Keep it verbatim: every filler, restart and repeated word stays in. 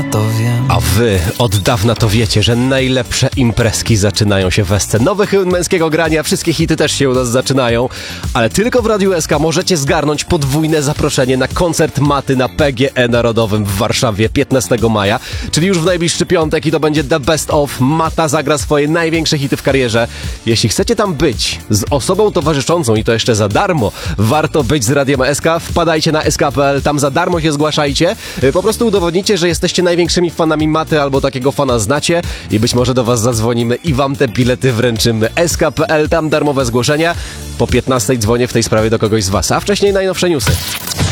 To wiem. A wy od dawna to wiecie, że najlepsze imprezki zaczynają się w S C. Nowy hymn męskiego grania, wszystkie hity też się u nas zaczynają, ale tylko w Radiu S K możecie zgarnąć podwójne zaproszenie na koncert Maty na P G E Narodowym w Warszawie piętnastego maja, czyli już w najbliższy piątek i to będzie The Best of. Mata zagra swoje największe hity w karierze. Jeśli chcecie tam być z osobą towarzyszącą i to jeszcze za darmo, warto być z Radiem S K, wpadajcie na S K kropka P L, tam za darmo się zgłaszajcie, po prostu udowodnicie, że jesteście największymi fanami Maty albo takiego fana znacie i być może do was zadzwonimy i wam te bilety wręczymy. S K kropka P L, tam darmowe zgłoszenia. Po piętnastej dzwonię w tej sprawie do kogoś z was, a wcześniej najnowsze newsy.